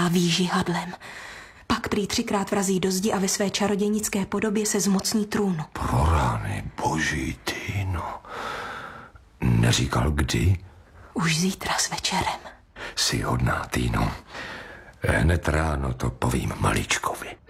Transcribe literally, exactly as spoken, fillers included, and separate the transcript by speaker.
Speaker 1: tráví žihadlem. Pak prý třikrát vrazí do zdi a ve své čarodějnické podobě se zmocní trůnu.
Speaker 2: Pro rány boží, Týno. Neříkal kdy?
Speaker 1: Už zítra s večerem.
Speaker 2: Jsi hodná, Týno. Hned ráno to povím Maličkovi.